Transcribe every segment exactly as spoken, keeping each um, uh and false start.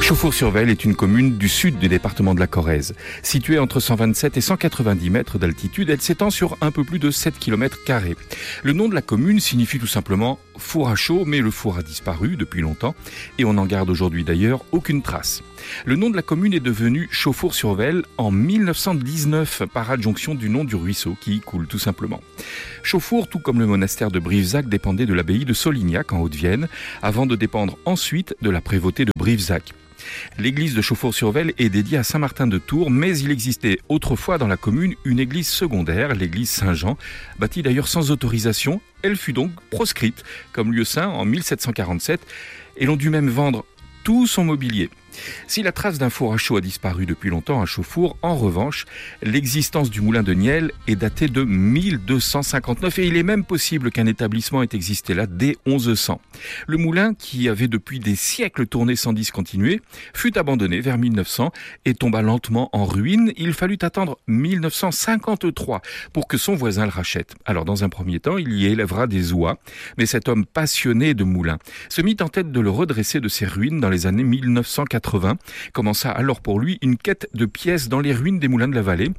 Chauffour-sur-Vesle est une commune du sud du département de la Corrèze. Située entre cent vingt-sept et cent quatre-vingt-dix mètres d'altitude, elle s'étend sur un peu plus de sept kilomètres carrés. Le nom de la commune signifie tout simplement four à chaud, mais le four a disparu depuis longtemps et on n'en garde aujourd'hui d'ailleurs aucune trace. Le nom de la commune est devenu Chauffour-sur-Vesle en mille neuf cent dix-neuf par adjonction du nom du ruisseau qui y coule tout simplement. Chauffour, tout comme le monastère de Brivezac, dépendait de l'abbaye de Solignac en Haute-Vienne, avant de dépendre ensuite de la prévôté de Brivezac. L'église de Chauffour-sur-Vesle est dédiée à Saint-Martin de Tours, mais il existait autrefois dans la commune une église secondaire, l'église Saint-Jean, bâtie d'ailleurs sans autorisation. Elle fut donc proscrite comme lieu saint en mille sept cent quarante-sept et l'on dut même vendre tout son mobilier. Si la trace d'un four à chaud a disparu depuis longtemps à Chauffour, en revanche, l'existence du moulin de Niel est datée de mille deux cent cinquante-neuf et il est même possible qu'un établissement ait existé là dès onze cents. Le moulin, qui avait depuis des siècles tourné sans discontinuer, fut abandonné vers mille neuf cents et tomba lentement en ruine. Il fallut attendre mille neuf cent cinquante-trois pour que son voisin le rachète. Alors dans un premier temps, il y élèvera des oies, mais cet homme passionné de moulins se mit en tête de le redresser de ses ruines dans les années mille neuf cent quatre-vingts. Commença alors pour lui une quête de pièces dans les ruines des moulins de la vallée.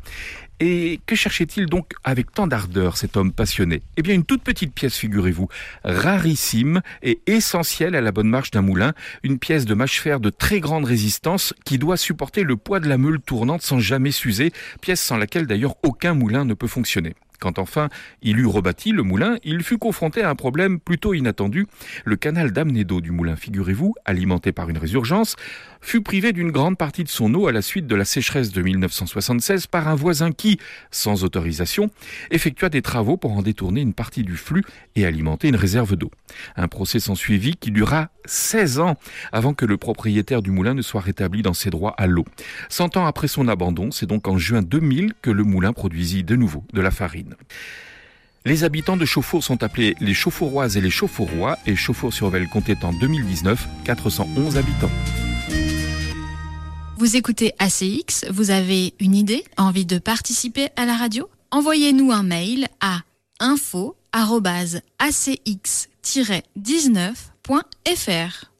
Et que cherchait-il donc avec tant d'ardeur, cet homme passionné ? Eh bien, une toute petite pièce, figurez-vous, rarissime et essentielle à la bonne marche d'un moulin, une pièce de mâche-fer de très grande résistance qui doit supporter le poids de la meule tournante sans jamais s'user, pièce sans laquelle d'ailleurs aucun moulin ne peut fonctionner. Quand enfin il eut rebâti le moulin, il fut confronté à un problème plutôt inattendu. Le canal d'amener d'eau du moulin, figurez-vous, alimenté par une résurgence, fut privé d'une grande partie de son eau à la suite de la sécheresse de mille neuf cent soixante-seize par un voisin qui, sans autorisation, effectua des travaux pour en détourner une partie du flux et alimenter une réserve d'eau. Un procès s'ensuivit qui dura seize ans avant que le propriétaire du moulin ne soit rétabli dans ses droits à l'eau. Cent ans après son abandon, c'est donc en juin deux mille que le moulin produisit de nouveau de la farine. Les habitants de Chauffour sont appelés les Chauffouroises et les Chauffourois et Chauffour-sur-Vesle comptait en deux mille dix-neuf quatre cent onze habitants. Vous écoutez A C X, vous avez une idée, envie de participer à la radio ? Envoyez-nous un mail à info arobase a c x tiret dix-neuf point f r.